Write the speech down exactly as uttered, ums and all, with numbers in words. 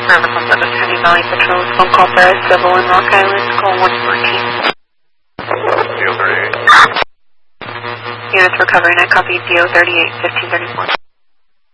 Service on Douglas County Valley Patrol. Phone call for a civil in Rock Island. Call one fourteen. D O thirty-eight. Units recovering. I copy D O thirty-eight, fifteen thirty-four.